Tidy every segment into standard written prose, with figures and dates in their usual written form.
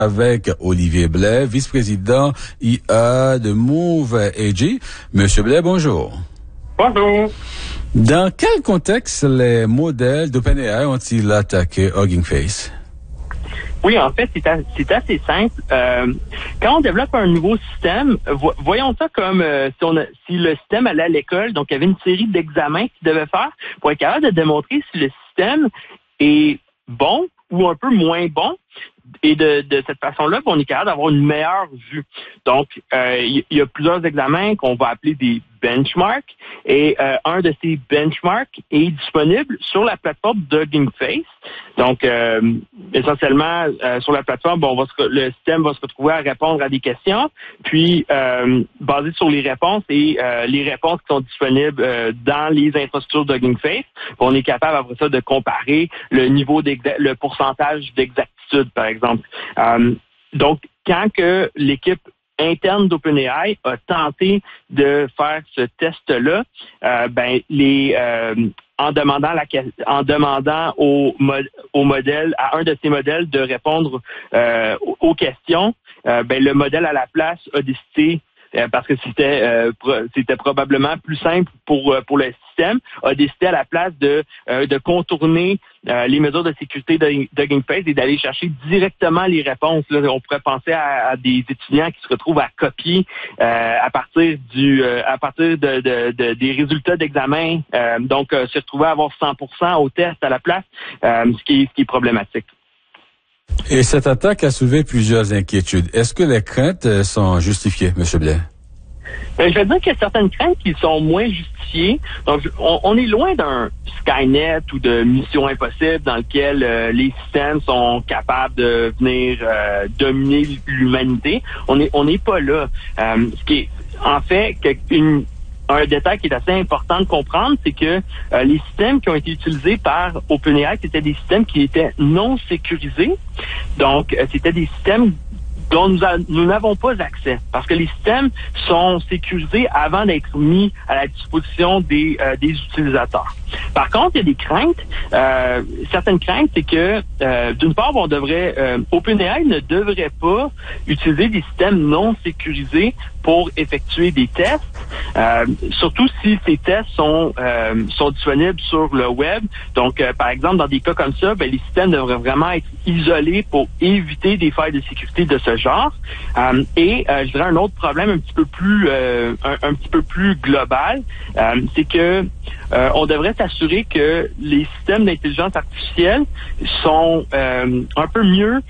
avec Olivier Blais, vice-président IA de Move AG. Monsieur Blais, bonjour. Bonjour. Dans quel contexte les modèles d'OpenAI ont-ils attaqué Hugging Face? Oui, en fait, c'est assez simple. Quand on développe un nouveau système, voyons ça comme si le système allait à l'école, donc il y avait une série d'examens qu'il devait faire pour être capable de démontrer si le système est bon ou un peu moins bon. Et de cette façon-là, on est capable d'avoir une meilleure vue. Donc, il y a plusieurs examens qu'on va appeler des benchmarks. Et un de ces benchmarks est disponible sur la plateforme d'Hugging Face. Donc, essentiellement, sur la plateforme, le système va se retrouver à répondre à des questions. Puis, basé sur les réponses et les réponses qui sont disponibles dans les infrastructures d'Hugging Face, on est capable après ça de comparer le pourcentage d'exactitude, par exemple. Donc, quand que l'équipe interne d'OpenAI a tenté de faire ce test-là, en demandant au modèle, à un de ces modèles de répondre aux questions, le modèle à la place a décidé, parce que c'était probablement plus simple pour le système, a décidé à la place de contourner les mesures de sécurité d'Hugging Face et d'aller chercher directement les réponses. Là, on pourrait penser à des étudiants qui se retrouvent à copier à partir des résultats d'examen, donc se retrouver à avoir 100% au test à la place, ce qui est problématique. Et cette attaque a soulevé plusieurs inquiétudes. Est-ce que les craintes sont justifiées, M. Blais? Je vais dire qu'il y a certaines craintes qui sont moins justifiées. Donc, on est loin d'un Skynet ou de Mission Impossible dans lequel les systèmes sont capables de venir dominer l'humanité. On n'est pas là. Ce qui est, en fait, un détail qui est assez important de comprendre, c'est que les systèmes qui ont été utilisés par OpenAI, c'était des systèmes qui étaient non sécurisés. Donc, c'était des systèmes dont nous n'avons pas accès, parce que les systèmes sont sécurisés avant d'être mis à la disposition des utilisateurs. Par contre, il y a des craintes. Certaines craintes, c'est que d'une part, OpenAI ne devrait pas utiliser des systèmes non sécurisés pour effectuer des tests, surtout si ces tests sont disponibles sur le web. Donc, par exemple, dans des cas comme ça, les systèmes devraient vraiment être isolés pour éviter des failles de sécurité de ce genre. Je dirais un autre problème un petit peu plus global, c'est que on devrait s'assurer que les systèmes d'intelligence artificielle sont un peu mieux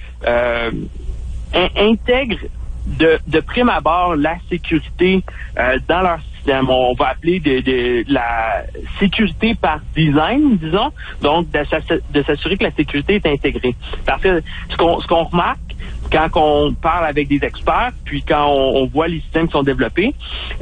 intègrent de prime abord la sécurité dans leur système. On va appeler de la sécurité par design, disons, donc de s'assurer que la sécurité est intégrée. Parce que ce qu'on remarque quand on parle avec des experts, puis quand on voit les systèmes qui sont développés,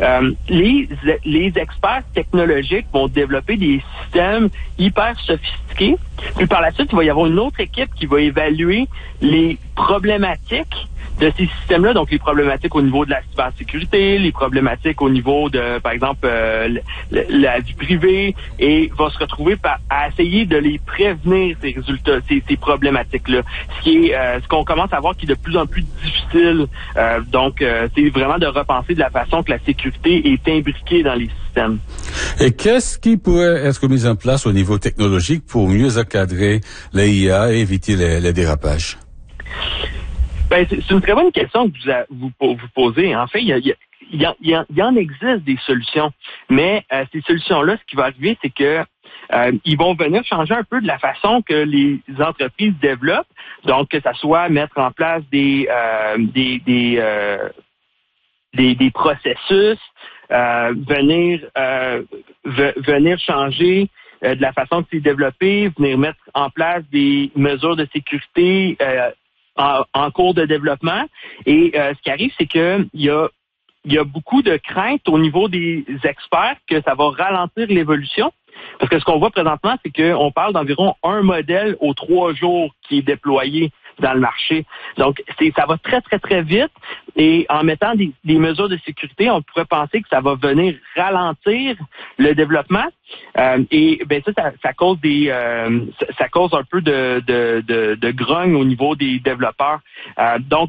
les experts technologiques vont développer des systèmes hyper sophistiqués. Puis par la suite, il va y avoir une autre équipe qui va évaluer les problématiques de ces systèmes-là, donc les problématiques au niveau de la cybersécurité, les problématiques au niveau de, par exemple, la vie privée, et va se retrouver à essayer de les prévenir, ces résultats, ces problématiques-là. Ce qu'on commence à voir qui est de plus en plus difficile. C'est vraiment de repenser de la façon que la sécurité est imbriquée dans les systèmes. Et qu'est-ce qui pourrait être mis en place au niveau technologique pour mieux encadrer les IA et éviter les dérapages? C'est une très bonne question que vous posez. En fait, il y en existe des solutions, mais ces solutions-là, ce qui va arriver, c'est que ils vont venir changer un peu de la façon que les entreprises développent. Donc, que ça soit mettre en place des processus, venir changer de la façon que c'est développé, venir mettre en place des mesures de sécurité en cours de développement. Et ce qui arrive, c'est que il y a beaucoup de craintes au niveau des experts que ça va ralentir l'évolution. Parce que ce qu'on voit présentement, c'est qu'on parle d'environ un modèle aux 3 jours qui est déployé. dans le marché. Donc, ça va très, très, très vite. Et en mettant des mesures de sécurité, on pourrait penser que ça va venir ralentir le développement. Et ben ça cause ça cause un peu de grogne au niveau des développeurs. Donc